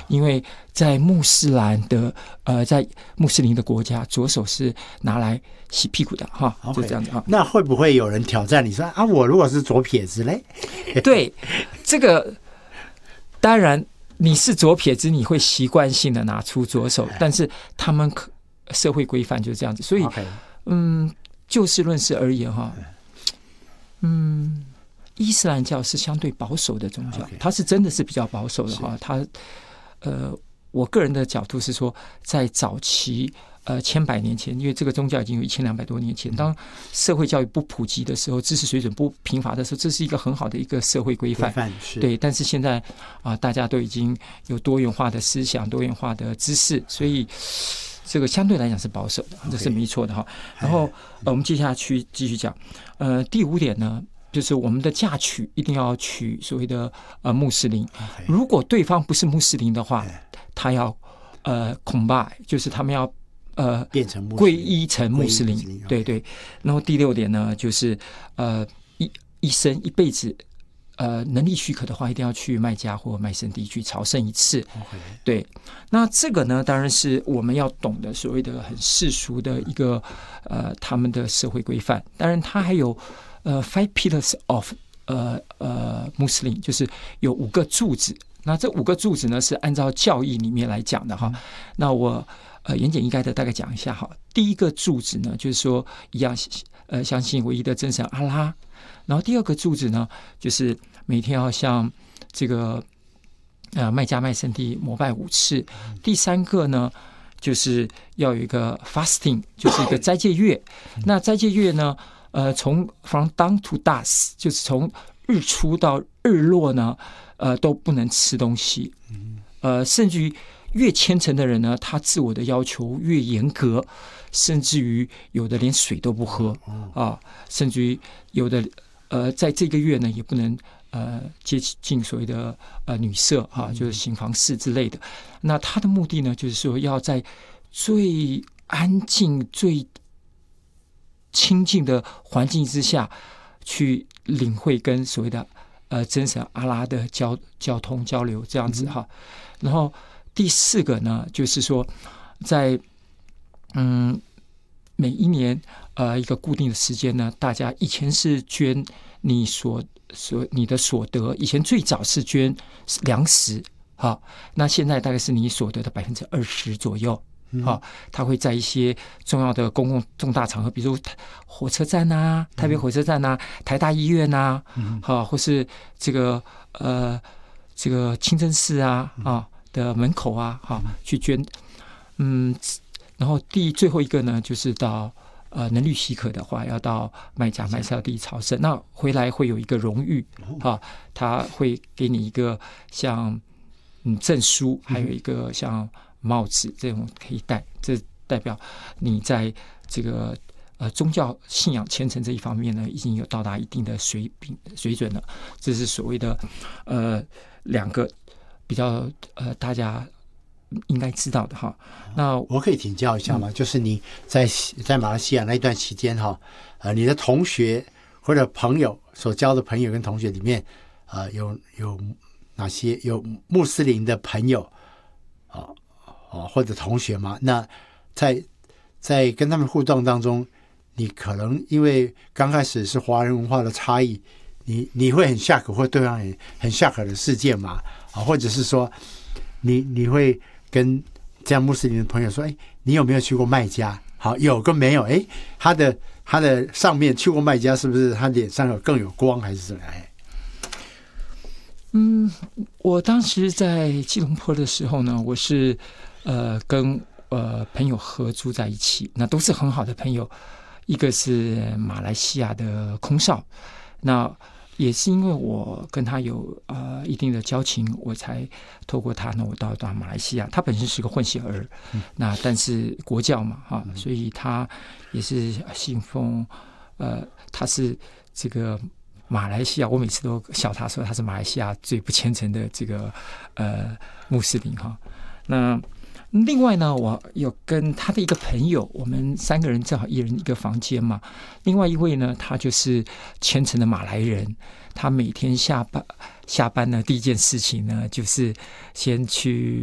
因为在穆斯林的国家，左手是拿来洗屁股的哈，就这样子哈。 那会不会有人挑战你说啊，我如果是左撇子嘞？ 对，这个当然你是左撇子，你会习惯性的拿出左手，但是他们社会规范就是这样子，所以就事论事而言哈，伊斯兰教是相对保守的宗教，它是真的是比较保守的哈。它我个人的角度是说，在早期千百年前，因为这个宗教已经有1200多年前，当社会教育不普及的时候，知识水准不贫乏的时候，这是一个很好的一个社会规范。对，但是现在大家都已经有多元化的思想、多元化的知识，所以这个相对来讲是保守的，这是没错的哈。然后我们接下去继续讲，第5点呢，就是我们的嫁娶一定要娶所谓的穆斯林。如果对方不是穆斯林的话，他要combine，就是他们要变成皈依成穆斯林。对对。然后第6点呢，就是一生一辈子。能力许可的话，一定要去麦加或麦圣地去朝圣一次。对，那这个呢，当然是我们要懂得所谓的很世俗的一个他们的社会规范。当然，它还有5 pillars of Muslim， 就是有5个柱子。那这5个柱子呢，是按照教义里面来讲的哈。那我言简意赅的大概讲一下哈。第一个柱子呢，就是说一样相信唯一的真神阿拉。然后第2个柱子呢，就是每天要向这个麦加麦圣地膜拜5次。第3个呢，就是要有一个 fasting， 就是一个斋戒月。那斋戒月呢，从 from dawn to dusk， 就是从日出到日落呢，都不能吃东西。甚至于越虔诚的人呢，他自我的要求越严格，甚至于有的连水都不喝甚至于有的在这个月呢也不能接近所谓的女色就是行房事之类的。那他的目的呢，就是说要在最安静、最清静的环境之下去领会跟所谓的真神阿拉的交通交流这样子哈。然后第4个呢，就是说在每一年一个固定的时间呢，大家以前是捐你的所得，以前最早是捐粮食那现在大概是你所得的20%左右。他会在一些重要的公共重大场合，比如火车站台北火车站台大医院或是这个清真寺的门口去捐。然后最后一个呢，就是到能力许可的话，要到麦加麦圣地朝圣。那回来会有一个荣誉他会给你一个像证书，还有一个像帽子，这种可以戴，这代表你在这个宗教信仰虔诚这一方面呢，已经有到达一定的水准了。这是所谓的2个比较大家应该知道的哈。那我可以请教一下吗？就是你在马来西亚那一段期间你的同学或者朋友所交的朋友跟同学里面有哪些有穆斯林的朋友或者同学吗？那在跟他们互动当中，你可能因为刚开始是华人文化的差异，你会很shock，或对方很shock的事件嘛？或者是说你会跟这样穆斯林的朋友说，你有没有去过麦加？好，有跟没有？他的上面去过麦加，是不是他脸上更有光，还是什么？ 我当时在吉隆坡的时候呢，我是跟朋友合租在一起，那都是很好的朋友。一个是马来西亚的空少，那也是因为我跟他有一定的交情，我才透过他呢，我到马来西亚。他本身是个混血儿，那但是国教嘛所以他也是信奉他是这个马来西亚，我每次都笑他说他是马来西亚最不虔诚的这个穆斯林那另外呢，我有跟他的一个朋友，我们3个人正好一人一个房间嘛。另外一位呢，他就是虔诚的马来人，他每天下班呢，第一件事情呢，就是先去